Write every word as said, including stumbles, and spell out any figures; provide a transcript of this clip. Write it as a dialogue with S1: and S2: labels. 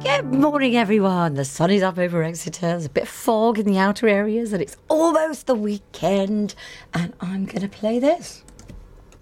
S1: Good morning, everyone. The sun is up over Exeter. There's a bit of fog in the outer areas, and it's almost the weekend. And I'm going to play this.